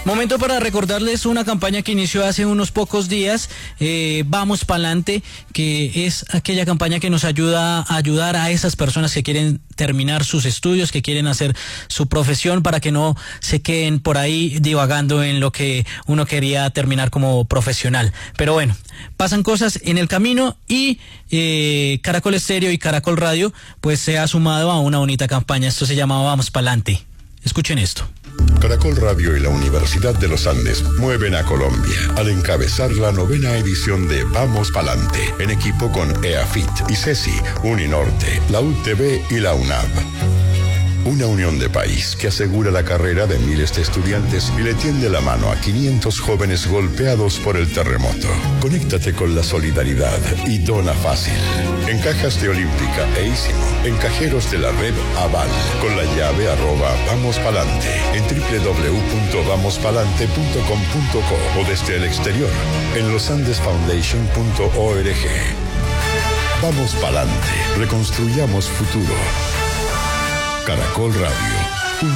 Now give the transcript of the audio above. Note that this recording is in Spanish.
Momento para recordarles una campaña que inició hace unos pocos días, Vamos Pa'lante, que es aquella campaña que nos ayuda a ayudar a esas personas que quieren terminar sus estudios, que quieren hacer su profesión para que no se queden por ahí divagando en lo que uno quería terminar como profesional. Pero bueno, pasan cosas en el camino y Caracol Estéreo y Caracol Radio pues se ha sumado a una bonita campaña. Esto se llama Vamos Pa'lante. Escuchen esto. Caracol Radio y la Universidad de los Andes mueven a Colombia al encabezar la 9ª edición de Vamos Pa'lante, en equipo con EAFIT, ICESI, Uninorte, la UTB y la UNAV. Una unión de país que asegura la carrera de miles de estudiantes y le tiende la mano a 500 jóvenes golpeados por el terremoto. Conéctate con la solidaridad y dona fácil. En cajas de Olímpica e Ísimo, en cajeros de la red Aval, con la llave @vamospalante, en www.vamospalante.com.co o desde el exterior, en losandesfoundation.org. Vamos Pa'lante, reconstruyamos futuro. Caracol Radio.